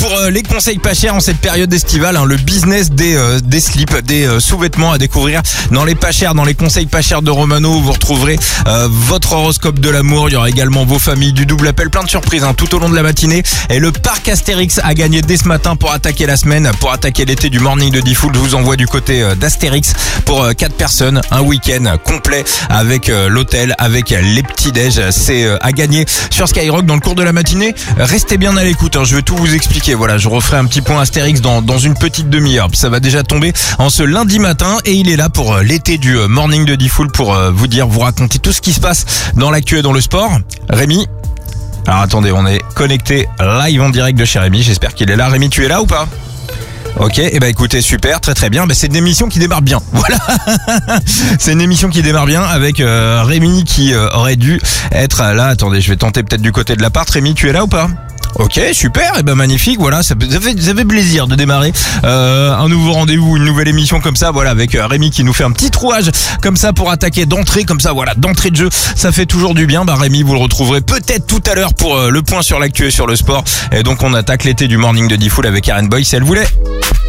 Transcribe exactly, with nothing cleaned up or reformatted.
pour euh, les conseils pas chers en cette période estivale, hein, le business des, euh, des slips, des euh, sous-vêtements à découvrir dans les pas chers, dans les conseils pas chers de Romano. Vous retrouverez euh, votre horoscope de l'amour. Il y aura également vos familles, du double appel, plein de surprises hein, tout au long de la matinée. Et le parc Astérix a gagné dès ce matin pour attaquer la semaine, pour attaquer l'été du morning de Diffoul. Je vous envoie du côté euh, d'Astérix pour euh, quatre personnes, un week-end complet avec euh, l'hôtel, avec les petits-déj. C'est euh, à gagner sur Skyrock dans le cours de la matinée. Restez bien à l'écoute, hein, je vais tout vous expliquer. Voilà, je referai un petit point Astérix dans, dans une petite demi-heure. Ça va déjà tomber en ce lundi matin et il est là pour euh, l'été du euh, morning de Diffoul pour euh, vous dire, vous raconter tout ce qui se passe dans l'actu et dans le sport. Rémi, alors attendez, on est connecté live en direct de chez Rémi, j'espère qu'il est là. Rémi, tu es là ou pas ? Ok, et eh ben écoutez, super, très très bien. Ben, c'est une émission qui démarre bien. Voilà, c'est une émission qui démarre bien avec euh, Rémi qui euh, aurait dû être là. Attendez, je vais tenter peut-être du côté de l'appart. Rémi, tu es là ou pas ? Ok, super, et ben magnifique, voilà, ça, ça, fait, ça fait plaisir de démarrer euh, un nouveau rendez-vous, une nouvelle émission comme ça, voilà, avec euh, Rémi qui nous fait un petit trouage comme ça pour attaquer d'entrée, comme ça, voilà, d'entrée de jeu, ça fait toujours du bien. Bah Rémi, vous le retrouverez peut-être tout à l'heure pour euh, le point sur l'actu et sur le sport. Et donc on attaque l'été du morning de Diffoul avec Karen Boy si elle voulait.